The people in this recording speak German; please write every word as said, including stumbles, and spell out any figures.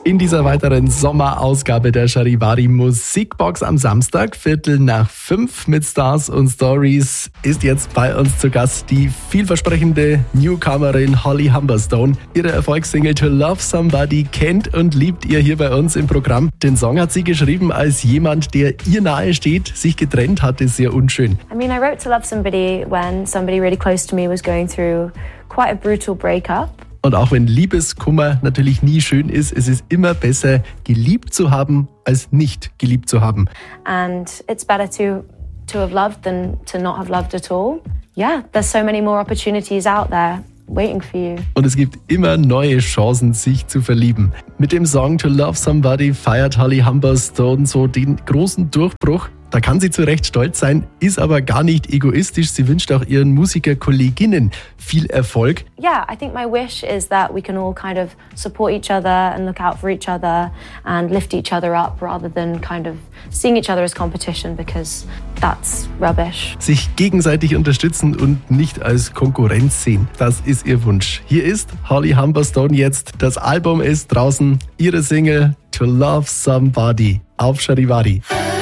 in dieser weiteren Sommerausgabe der Charivari Musikbox am Samstag, Viertel nach fünf mit Stars und Stories, ist jetzt bei uns zu Gast die vielversprechende Newcomerin Holly Humberstone. Ihre Erfolgssingle To Love Somebody kennt und liebt ihr hier bei uns im Programm. Den Song hat sie geschrieben als jemand, der ihr nahe steht, sich getrennt hatte, sehr unschön. I mean, I wrote To Love Somebody when somebody really close to me was going through quite a brutal breakup. Und auch wenn Liebeskummer natürlich nie schön ist, es ist immer besser, geliebt zu haben, als nicht geliebt zu haben. And it's better to, to have loved than to not have loved at all. Yeah, there's so many more opportunities out there waiting for you. Und es gibt immer neue Chancen, sich zu verlieben. Mit dem Song To Love Somebody feiert Holly Humberstone so den großen Durchbruch. Da kann sie zu Recht stolz sein, ist aber gar nicht egoistisch. Sie wünscht auch ihren Musikerkolleginnen viel Erfolg. Yeah, I think my wish is that we can all kind of support each other and look out for each other and lift each other up rather than kind of seeing each other as competition, because that's rubbish. Sich gegenseitig unterstützen und nicht als Konkurrenz sehen, das ist ihr Wunsch. Hier ist Holly Humberstone jetzt. Das Album ist draußen. Ihre Single To Love Somebody auf Charivari.